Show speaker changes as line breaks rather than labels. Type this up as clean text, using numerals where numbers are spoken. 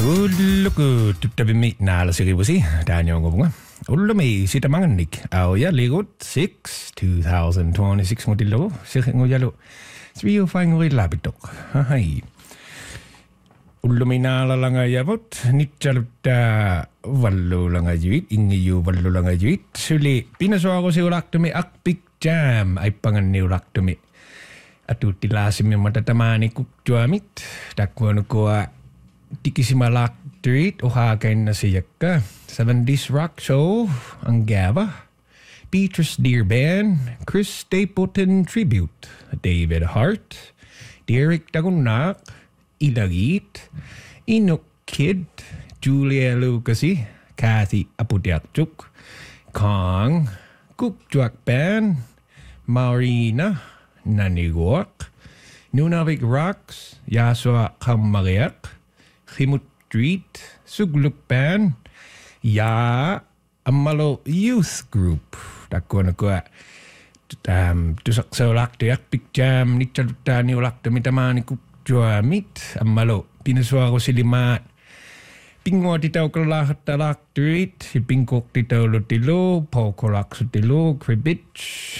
Ulluku tuttavimmi naalasikivusi taanyoongovunga ullumi sitamangannik auja ligut 6 2026 mutillu sikingujalu sviufaingurilapitok hai ullumi naalalangajavut nitsalutta vallulangajuvit ingiyu vallulangajuvit suli pinasuarusiulaktumi akpik jam aipanganniulaktumi atuttilaasimi matatamaani kuktuamit takkuanukua Tikisimalaktuit uhagain na siyaka 70s Rock Show ang Gava Beatrice Dear Band Chris Stapleton Tribute David Hart Derek Dagunak Ilagit Inuk Kid Julia Lucasi Kathy Apudiakchuk Kong Kukjuak Band Marina Naniguak Nunavik Rocks Yasua Kamariak Khimut Street, Suglup Band, Ya Amalo Youth Group. Takko na ko tusak sa ulakto yak big jam ni chaluta ni ulakto mitamani ku juamit Amalo pinaswa ko silimat pingwa titaw kalahat talak street pingkok titaw lutilo paukolak sutilo kribich